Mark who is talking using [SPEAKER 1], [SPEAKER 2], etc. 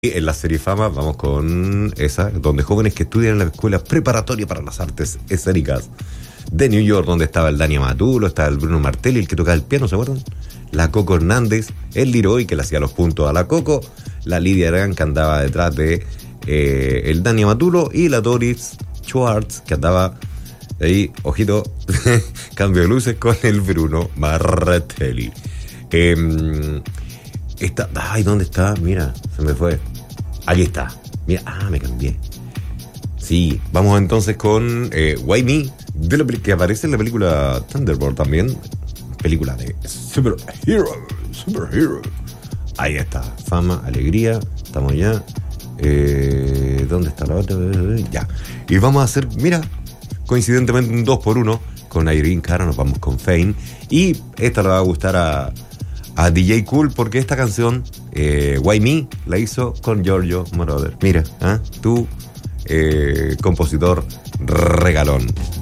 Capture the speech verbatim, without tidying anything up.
[SPEAKER 1] Y en la serie Fama vamos con esa, donde jóvenes que estudian en la escuela preparatoria para las artes escénicas de New York, donde estaba el Dani Amatulo, estaba el Bruno Martelli, el que tocaba el piano, ¿se acuerdan? La Coco Hernández, el Leroy, que le hacía los puntos a la Coco, la Lidia Aragán, que andaba detrás de eh, el Dani Amatulo, y la Doris Schwartz, que andaba ahí, ojito, cambio de luces con el Bruno Martelli. Eh, Está, ay, ¿dónde está? Mira, se me fue. Aquí está. Mira, ah, me cambié. Sí, vamos entonces con eh, Why Me, de la, que aparece en la película Thunderbolt también. Película de superhero, superhero. Ahí está. Fama, alegría. Estamos ya. Eh, ¿Dónde está la otra? Ya. Y vamos a hacer, mira, coincidentemente un dos por uno con Irene Cara. Nos vamos con Fame. Y esta le va a gustar a... a D J Cool, porque esta canción, eh, Why Me, la hizo con Giorgio Moroder. Mira, ¿eh? tú, eh, compositor regalón.